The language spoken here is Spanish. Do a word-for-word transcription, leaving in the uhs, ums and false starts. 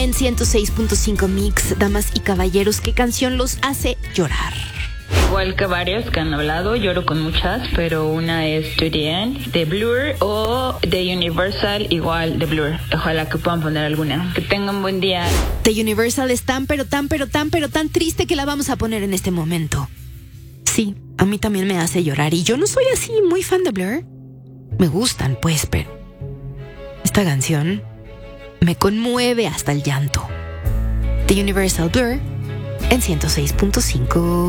En ciento seis punto cinco Mix, damas y caballeros, ¿qué canción los hace llorar? Igual que varias que han hablado, lloro con muchas, pero una es To The End de Blur o de Universal, igual de Blur. Ojalá que puedan poner alguna. Que tengan buen día. The Universal es tan, pero tan, pero tan, pero tan triste que la vamos a poner en este momento. Sí, a mí también me hace llorar y yo no soy así muy fan de Blur. Me gustan, pues, pero esta canción me conmueve hasta el llanto. The Universal Blur en ciento seis punto cinco.